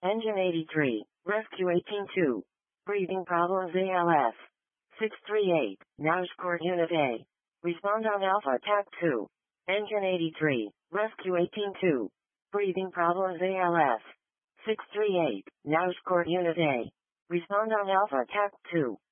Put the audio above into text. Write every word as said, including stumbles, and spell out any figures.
Engine eighty-three, Rescue eighteen two. Breathing problems A L S. six three eight, Nauscourt Unit A. Respond on Alpha T A C two. Engine eighty-three, Rescue eighteen two. Breathing problems A L S. six three eight, Nauscourt Unit A. Respond on Alpha T A C two.